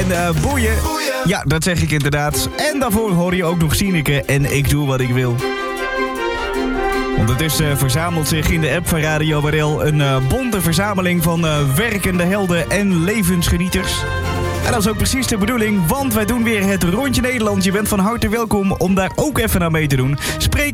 en boeien. Ja, dat zeg ik inderdaad. En daarvoor hoor je ook nog Sineke en Ik Doe Wat Ik Wil. Ondertussen verzamelt zich in de app van Radio Barel een bonte verzameling van werkende helden en levensgenieters. En dat is ook precies de bedoeling, want wij doen weer het Rondje Nederland. Je bent van harte welkom om daar ook even aan mee te doen. Spreek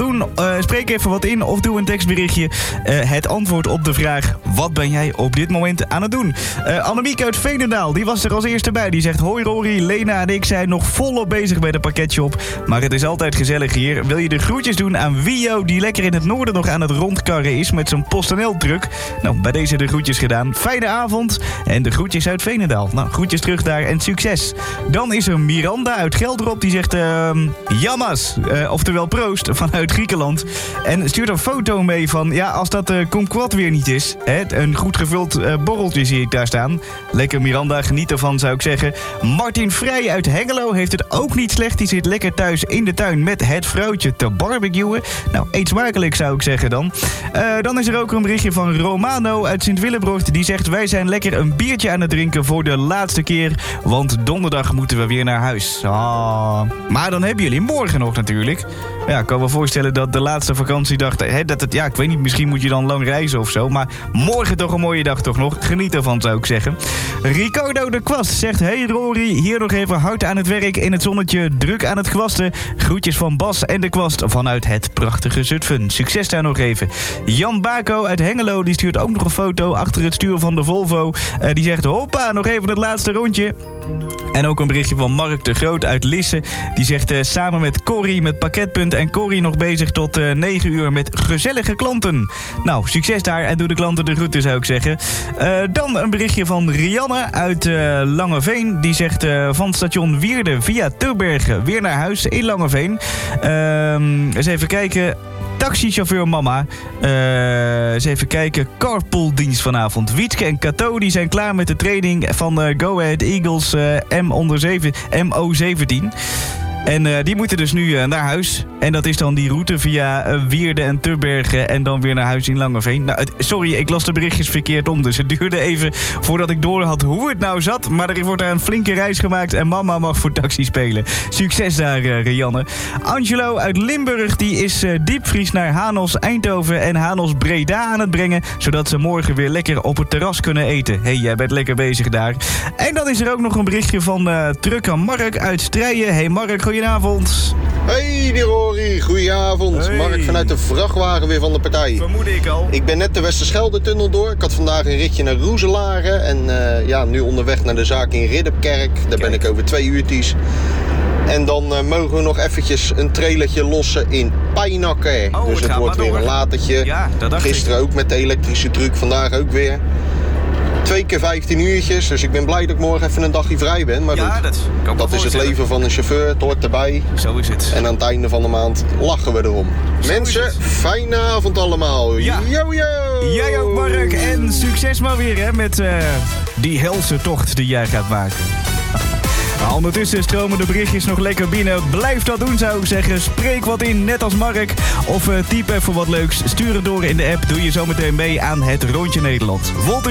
even wat in of doe een tekstberichtje. Het antwoord op de vraag, wat ben jij op dit moment aan het doen? Annemiek uit Veenendaal, die was er als eerste bij. Die zegt, hoi Rory, Lena en ik zijn nog volop bezig bij de pakketshop. Maar het is altijd gezellig hier. Wil je de groetjes doen aan Wio, die lekker in het noorden nog aan het rondkarren is met zijn PostNL-truck? Nou, bij deze de groetjes gedaan. Fijne avond en de groetjes uit Veenendaal. Nou, groetjes terug daar en succes. Dan is er Miranda uit Gelderop, die zegt Jammas, oftewel proost, vanuit Griekenland. En stuurt een foto mee van, ja, als dat kumquat weer niet is. Een goed gevuld borreltje zie ik daar staan. Lekker Miranda, geniet ervan zou ik zeggen. Martin Vrij uit Hengelo heeft het ook niet slecht. Die zit lekker thuis in de tuin met het vrouwtje te barbecuen. Nou, eet smakelijk zou ik zeggen dan. Dan is er ook een berichtje van Romano uit Sint-Willebrocht. Die zegt, wij zijn lekker een biertje aan het drinken voor de laatste keer, want donderdag moeten we weer naar huis. Maar dan hebben jullie morgen nog natuurlijk. Ja, ik kan me voorstellen dat de laatste vakantiedag, ik weet niet, misschien moet je dan lang reizen of zo, maar morgen toch een mooie dag toch nog. Geniet ervan zou ik zeggen. Ricardo de Kwast zegt, hey Rory, hier nog even hard aan het werk in het zonnetje, druk aan het kwasten. Groetjes van Bas en de Kwast vanuit het prachtige Zutphen. Succes daar nog even. Jan Bako uit Hengelo, die stuurt ook nog een foto achter het stuur van de Volvo. Die zegt, hoppa, nog even het laatste rondje. En ook een berichtje van Mark de Groot uit Lisse. Die zegt samen met Corrie met Pakketpunt en Corrie nog bezig tot 9 uur met gezellige klanten. Nou, succes daar en doe de klanten de groeten zou ik zeggen. Dan een berichtje van Rianne uit Langeveen. Die zegt van station Wierde via Tilbergen weer naar huis in Langeveen. Eens even kijken. Taxichauffeur mama. Eens even kijken. Carpooldienst vanavond. Wietke en Kato die zijn klaar met de training van Go Ahead Eagles MO17. En die moeten dus nu naar huis. En dat is dan die route via Wierde en Tubbergen en dan weer naar huis in Langeveen. Nou, sorry, ik las de berichtjes verkeerd om. Dus het duurde even voordat ik door had hoe het nou zat. Maar er wordt daar een flinke reis gemaakt en mama mag voor taxi spelen. Succes daar, Rianne. Angelo uit Limburg, die is diepvries naar Hanos Eindhoven en Hanos Breda aan het brengen. Zodat ze morgen weer lekker op het terras kunnen eten. Hey, jij bent lekker bezig daar. En dan is er ook nog een berichtje van trucker Mark uit Strijen. Hey Mark, goedenavond. Hey die Rory, goedenavond. Hey. Mark vanuit de vrachtwagen weer van de partij. Vermoed ik al. Ik ben net de Westerschelde-tunnel door. Ik had vandaag een ritje naar Roeselare. En nu onderweg naar de zaak in Ridderkerk. Daar ben ik over 2 uurtjes. En dan mogen we nog eventjes een trailertje lossen in Pijnakker. Dus het wordt weer een latertje. Ja, gisteren ook met de elektrische truck, vandaag ook weer. 2 keer 15 uurtjes, dus ik ben blij dat ik morgen even een dagje vrij ben. Maar ja, goed, dat is het leven van een chauffeur, het hoort erbij. Zo is het. En aan het einde van de maand lachen we erom. Mensen, fijne avond allemaal. Ja. Yo, yo! Jij ook Mark en succes maar weer hè, met die helse tocht die jij gaat maken. Ondertussen stromen de berichtjes nog lekker binnen. Blijf dat doen zou ik zeggen. Spreek wat in, net als Mark. Of typ even wat leuks. Stuur het door in de app. Doe je zometeen mee aan het Rondje Nederland. Wolter